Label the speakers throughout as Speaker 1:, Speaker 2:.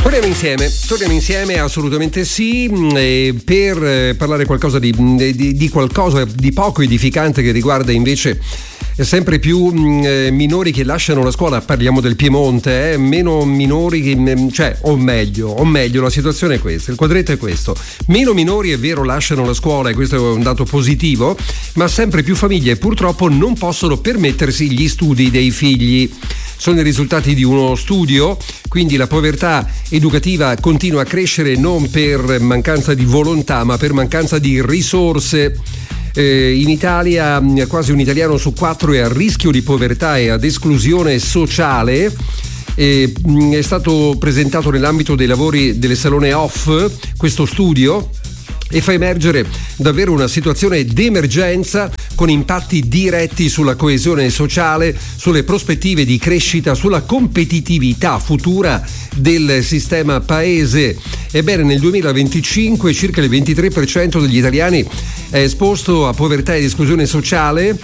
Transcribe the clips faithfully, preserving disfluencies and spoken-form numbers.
Speaker 1: Torniamo insieme, torniamo insieme assolutamente sì, eh, per eh, parlare qualcosa di, di, di qualcosa di poco edificante che riguarda invece sempre più mh, minori che lasciano la scuola. Parliamo del Piemonte, eh, meno minori che, cioè, o meglio, o meglio, la situazione è questa, il quadretto è questo: meno minori, è vero, lasciano la scuola, e questo è un dato positivo, ma sempre più famiglie purtroppo non possono permettersi gli studi dei figli. Sono i risultati di uno studio, quindi la povertà educativa continua a crescere non per mancanza di volontà, ma per mancanza di risorse. Eh, in Italia quasi un italiano su quattro è a rischio di povertà e ad esclusione sociale. Eh, è stato presentato nell'ambito dei lavori del Salone Off questo studio, e fa emergere davvero una situazione d'emergenza con impatti diretti sulla coesione sociale, sulle prospettive di crescita, sulla competitività futura del sistema paese. Ebbene, nel duemilaventicinque circa il ventitré per cento degli italiani è esposto a povertà ed esclusione sociale.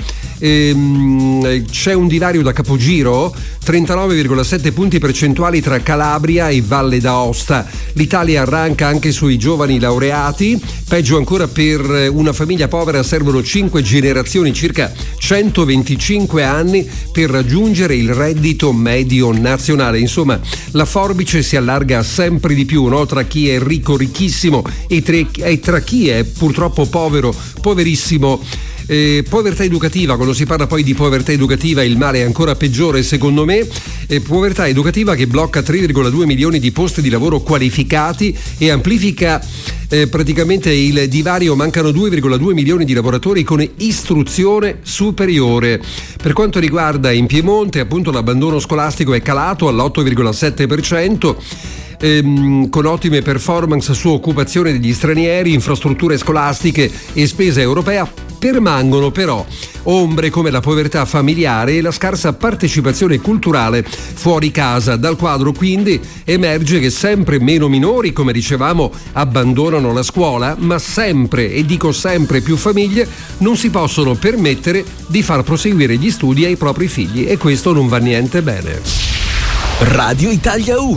Speaker 1: Ehm, c'è un divario da capogiro, trentanove virgola sette punti percentuali tra Calabria e Valle d'Aosta. L'Italia arranca anche sui giovani laureati, peggio ancora per una famiglia povera servono cinque generazioni, circa centoventicinque anni, per raggiungere il reddito medio nazionale. Insomma, la forbice si allarga sempre di più, no? Tra chi è ricco, ricchissimo, e tra, e tra chi è purtroppo povero, poverissimo. Eh, povertà educativa, quando si parla poi di povertà educativa il male è ancora peggiore secondo me. Eh, povertà educativa che blocca tre virgola due milioni di posti di lavoro qualificati e amplifica eh, praticamente il divario. Mancano due virgola due milioni di lavoratori con istruzione superiore. Per quanto riguarda in Piemonte, appunto, l'abbandono scolastico è calato all'otto virgola sette per cento. Ehm, con ottime performance su occupazione degli stranieri, infrastrutture scolastiche e spesa europea. Permangono però ombre come la povertà familiare e la scarsa partecipazione culturale fuori casa. Dal quadro quindi emerge che sempre meno minori, come dicevamo, abbandonano la scuola, ma sempre, e dico sempre, più famiglie non si possono permettere di far proseguire gli studi ai propri figli, e questo non va niente bene.
Speaker 2: Radio Italia uno.